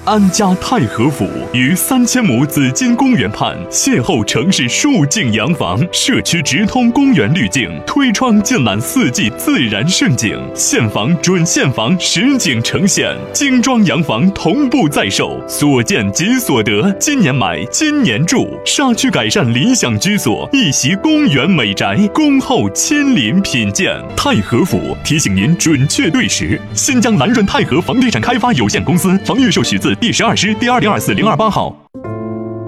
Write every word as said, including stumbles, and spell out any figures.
安家太和府于三千亩紫金公园畔，邂逅城市数境洋房，社区直通公园滤镜，推窗尽览四季自然盛景，现房准现房实景呈现，精装洋房同步在售，所见即所得，今年买今年住，沙区改善理想居所，一席公园美宅，恭候亲临品鉴。太和府提醒您准确对时。新疆南润太和房地产开发有限公司，房预售许字第十二师第二零二四零二八号。